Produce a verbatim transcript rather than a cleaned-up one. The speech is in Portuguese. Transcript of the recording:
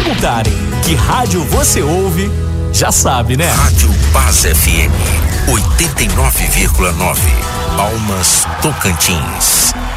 perguntarem que rádio você ouve, já sabe, né? Rádio Paz F M, oitenta e nove vírgula nove, Palmas, Tocantins.